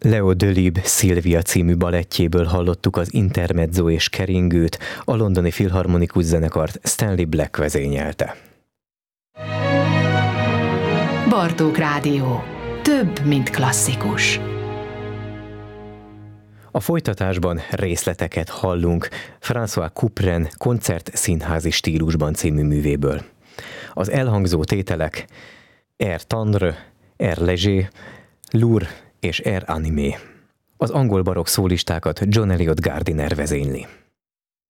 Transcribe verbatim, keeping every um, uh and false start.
Leo Delibes Szilvia című balettjéből hallottuk az intermezzo és keringőt, a londoni filharmonikus zenekart Stanley Black vezényelte. Bartók Rádió. Több, mint klasszikus. A folytatásban részleteket hallunk François Couperin Koncert színházi stílusban című művéből. Az elhangzó tételek Air tendre, Air léger, lourd és Air animé. Az angol barokk szólistákat John Eliot Gardiner vezényli.